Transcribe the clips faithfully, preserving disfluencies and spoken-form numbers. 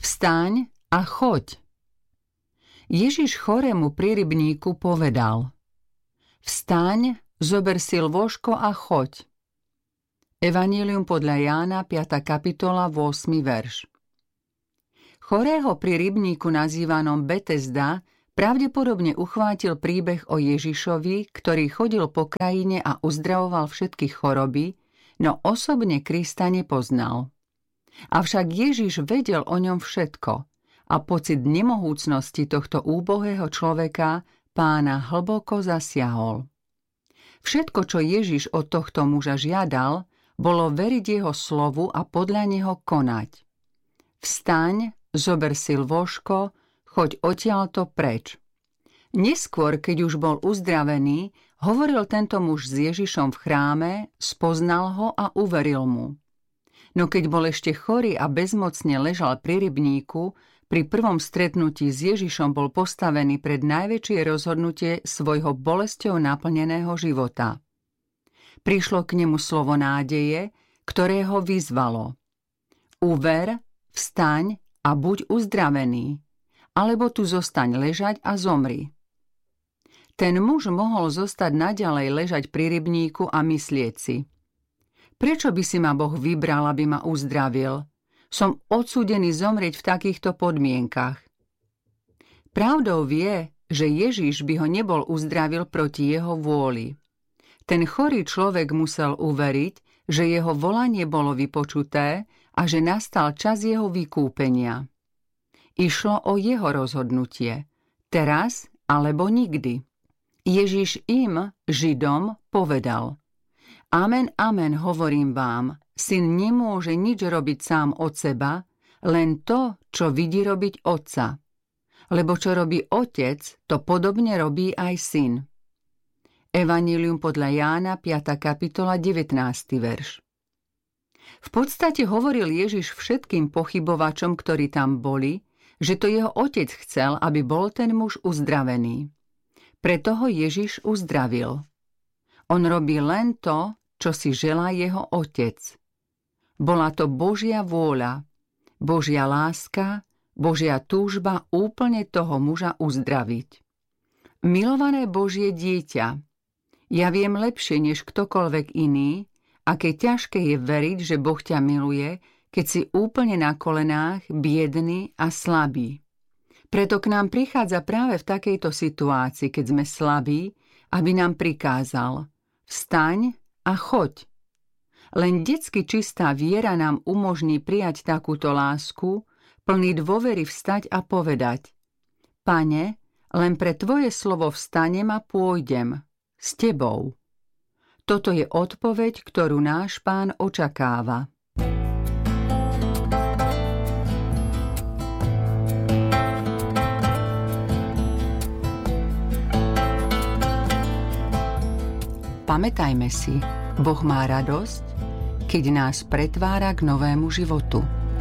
Vstaň a choď. Ježiš chorému pri rybníku povedal: Vstaň, zober si lôžko a choď. Evanjelium podľa Jána, piata kapitola, ôsmy verš. Chorého pri rybníku nazývanom Betesda pravdepodobne uchvátil príbeh o Ježišovi, ktorý chodil po krajine a uzdravoval všetky choroby, no osobne Krista nepoznal. Avšak Ježiš vedel o ňom všetko a pocit nemohúcnosti tohto úbohého človeka Pána hlboko zasiahol. Všetko, čo Ježiš od tohto muža žiadal, bolo veriť jeho slovu a podľa neho konať. Vstaň, zober si lôžko, choď odtiaľto preč. Neskôr, keď už bol uzdravený, hovoril tento muž s Ježišom v chráme, spoznal ho a uveril mu. No keď bol ešte chorý a bezmocne ležal pri rybníku, pri prvom stretnutí s Ježišom bol postavený pred najväčšie rozhodnutie svojho bolesťou naplneného života. Prišlo k nemu slovo nádeje, ktoré ho vyzvalo: Uver, vstaň a buď uzdravený, alebo tu zostaň ležať a zomri. Ten muž mohol zostať naďalej ležať pri rybníku a myslieť si: Prečo by si ma Boh vybral, aby ma uzdravil? Som odsúdený zomrieť v takýchto podmienkach. Pravdou vie, že Ježiš by ho nebol uzdravil proti jeho vôli. Ten chorý človek musel uveriť, že jeho volanie bolo vypočuté a že nastal čas jeho vykúpenia. Išlo o jeho rozhodnutie, teraz alebo nikdy. Ježiš im, Židom, povedal: Amen, amen, hovorím vám, syn nemôže nič robiť sám od seba, len to, čo vidí robiť otca. Lebo čo robí otec, to podobne robí aj syn. Evanjelium podľa Jána, piata kapitola, devätnásty verš. V podstate hovoril Ježiš všetkým pochybovačom, ktorí tam boli, že to jeho otec chcel, aby bol ten muž uzdravený. Preto ho Ježiš uzdravil. On robí len to, čo si želá jeho otec. Bola to Božia vôľa, Božia láska, Božia túžba úplne toho muža uzdraviť. Milované Božie dieťa, ja viem lepšie než ktokoľvek iný, aké ťažké je veriť, že Boh ťa miluje, keď si úplne na kolenách, biedný a slabý. Preto k nám prichádza práve v takejto situácii, keď sme slabí, aby nám prikázal: Vstaň a choď. Len detsky čistá viera nám umožní prijať takúto lásku, plný dôvery vstať a povedať: Pane, len pre Tvoje slovo vstanem a pôjdem s Tebou. Toto je odpoveď, ktorú náš Pán očakáva. Pamätajme si, Boh má radosť, keď nás pretvára k novému životu.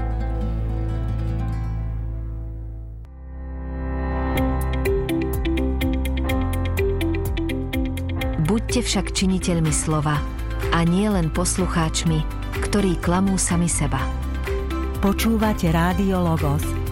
Buďte však činiteľmi slova a nie len poslucháčmi, ktorí klamú sami seba. Počúvate Rádio Logos,